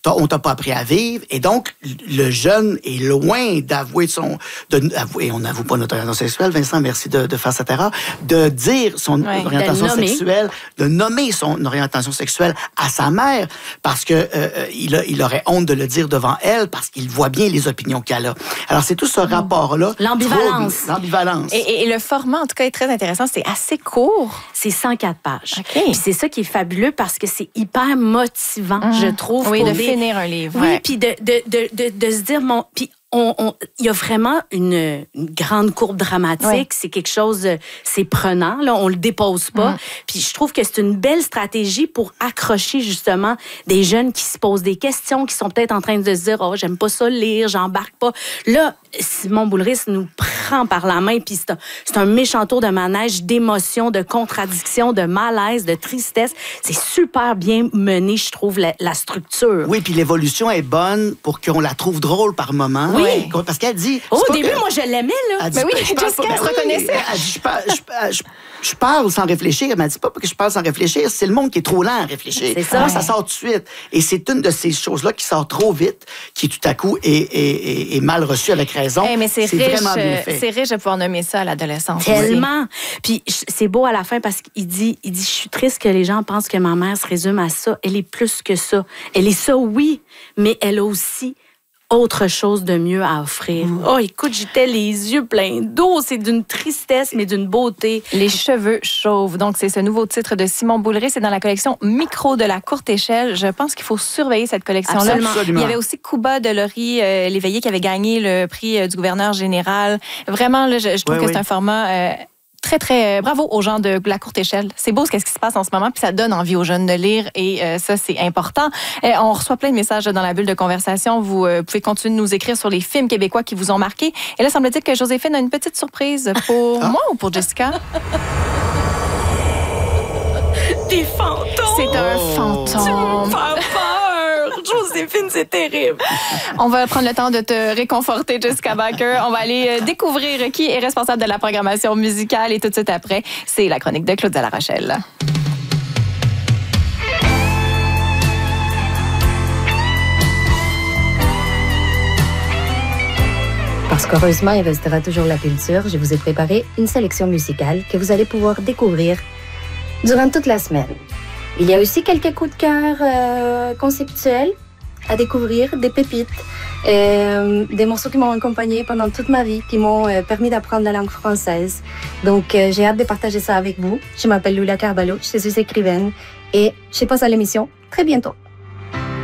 on t'a pas appris à vivre. Et donc, le jeune est loin d'avouer on n'avoue pas notre orientation sexuelle, Vincent, merci de faire cette erreur, de dire son orientation sexuelle, de nommer son orientation sexuelle à sa mère, parce que il aurait honte de le dire devant elle, parce qu'il voit bien les opinions qu'elle a. Alors, c'est tout ce rapport-là. L'ambivalence. Et le format, en tout cas, est très intéressant. C'est assez court. C'est 104 pages. Okay. Puis c'est ça qui est fabuleux parce que c'est hyper motivant, je trouve. Oui, finir un livre. Oui, puis de se dire... Puis il y a vraiment une grande courbe dramatique. Oui. C'est quelque chose... C'est prenant, là. On le dépose pas. Puis je trouve que c'est une belle stratégie pour accrocher, justement, des jeunes qui se posent des questions, qui sont peut-être en train de se dire « Oh, j'aime pas ça lire, j'embarque pas. » Là, Simon Boulris nous prend par la main, puis c'est un méchant tour de manège d'émotions, de contradictions, de malaise, de tristesse. C'est super bien mené, je trouve, la structure. Oui, puis l'évolution est bonne pour qu'on la trouve drôle par moment. Oui. Parce qu'elle dit... Au début, moi, je l'aimais, là. Mais oui, Jessica se reconnaissait. Elle dit, je parle sans réfléchir. Elle m'a dit pas que je parle sans réfléchir, c'est le monde qui est trop lent à réfléchir. C'est ça. Moi, ça sort tout de suite. Et c'est une de ces choses-là qui sort trop vite, qui tout à coup est mal reçue avec raison. Hey, mais c'est riche, vraiment bien fait. C'est riche de pouvoir nommer ça à l'adolescence. Tellement. Puis c'est beau à la fin parce qu'il dit, je suis triste que les gens pensent que ma mère se résume à ça. Elle est plus que ça. Elle est ça, oui, mais elle a aussi autre chose de mieux à offrir. Oh, écoute, j'étais les yeux pleins d'eau. C'est d'une tristesse, mais d'une beauté. Les cheveux chauves. Donc, c'est ce nouveau titre de Simon Boulris. C'est dans la collection Micro de la courte échelle. Je pense qu'il faut surveiller cette collection-là. Absolument. Il y avait aussi Kuba de Laurie Léveillé qui avait gagné le prix du gouverneur général. Vraiment, là, je trouve que c'est un format... très, très bravo aux gens de la courte échelle. C'est beau ce qui se passe en ce moment, puis ça donne envie aux jeunes de lire, et ça, c'est important. On reçoit plein de messages dans la bulle de conversation. Vous pouvez continuer de nous écrire sur les films québécois qui vous ont marqué. Et là, semble-t-il que Joséphine a une petite surprise pour moi ou pour Jessica? Des fantômes! C'est un fantôme. Tu me fais peur! Joséphine, c'est terrible. On va prendre le temps de te réconforter, Jessica Baker. On va aller découvrir qui est responsable de la programmation musicale, et tout de suite après, c'est la chronique de Claude de La Rochelle. Parce qu'heureusement, il restera toujours la culture, je vous ai préparé une sélection musicale que vous allez pouvoir découvrir durant toute la semaine. Il y a aussi quelques coups de cœur conceptuels à découvrir, des pépites, des morceaux qui m'ont accompagnée pendant toute ma vie, qui m'ont permis d'apprendre la langue française. Donc, j'ai hâte de partager ça avec vous. Je m'appelle Lula Carvalho, je suis écrivaine et je passe à l'émission très bientôt.